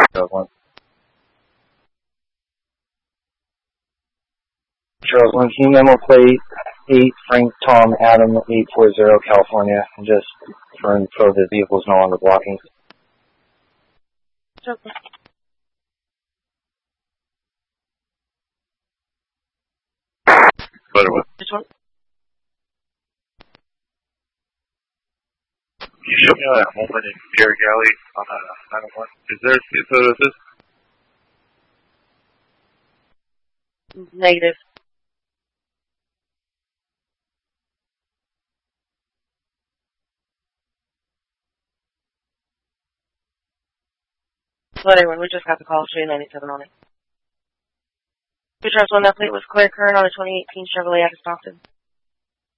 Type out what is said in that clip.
Charles 1. Charles 1, can you memo plate 8 Frank Tom Adam 840 California, and just for info the vehicle is no longer blocking. Okay. This one? You showed me that moment in Gary Galley on 901. Is there a photo of this? Negative. Well, anyway, we just got the call, show you 97 on it. Charles 1, that plate was Claire Kern on a 2018 Chevrolet out of Stockton.